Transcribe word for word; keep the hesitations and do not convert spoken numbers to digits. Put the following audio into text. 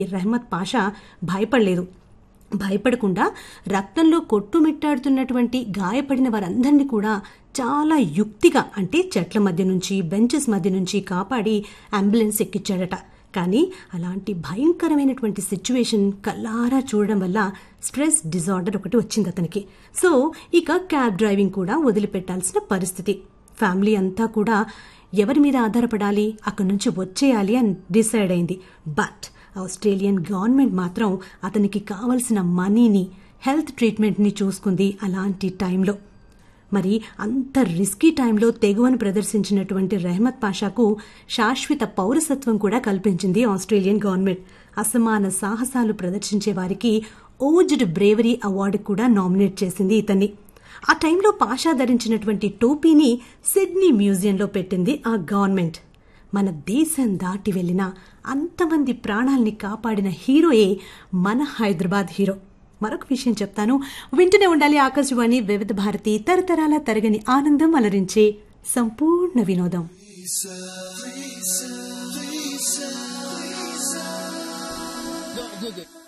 రెహ్మత్ పాషా భయపడలేదు. భయపడకుండా రక్తంలో కొట్టుమిట్టాడుతున్నటువంటి గాయపడిన వారందరినీ కూడా చాలా యుక్తిగా, అంటే చెట్ల మధ్య నుంచి, బెంచెస్ మధ్య నుంచి కాపాడి అంబులెన్స్ ఎక్కించాడట. కానీ అలాంటి భయంకరమైనటువంటి సిచ్యువేషన్ కల్లారా చూడడం వల్ల స్ట్రెస్ డిజార్డర్ ఒకటి వచ్చింది అతనికి. సో ఇక క్యాబ్ డ్రైవింగ్ కూడా వదిలిపెట్టాల్సిన పరిస్థితి. ఫ్యామిలీ అంతా కూడా ఎవరి మీద ఆధారపడాలి, అక్కడి నుంచి వచ్చేయాలి అని డిసైడ్ అయింది. బట్ ఆస్ట్రేలియన్ గవర్నమెంట్ మాత్రం అతనికి కావలసిన మనీని, హెల్త్ ట్రీట్మెంట్ని చూసుకుంది అలాంటి టైంలో. మరి అంత రిస్కీ టైంలో తెగువను ప్రదర్శించినటువంటి రెహ్మత్ పాషాకు శాశ్వత పౌరసత్వం కూడా కల్పించింది ఆస్ట్రేలియన్ గవర్నమెంట్. అసమాన సాహసాలు ప్రదర్శించే వారికి ఓజ్డ్ బ్రేవరీ అవార్డు కూడా నామినేట్ చేసింది ఇతన్ని. ఆ టైంలో పాషా ధరించినటువంటి టోపీని సిడ్నీ మ్యూజియంలో పెట్టింది ఆ గవర్నమెంట్. మన దేశం దాటి వెళ్లిన అంతమంది ప్రాణాల్ని కాపాడిన హీరోయే మన హైదరాబాద్ హీరో. మరొక విషయం చెప్తాను, వింటూనే ఉండాలి ఆకాశవాణి వివిధ భారతి, తరతరాల తరగని ఆనందం అలరించే సంపూర్ణ వినోదం. Lisa, Lisa, Lisa.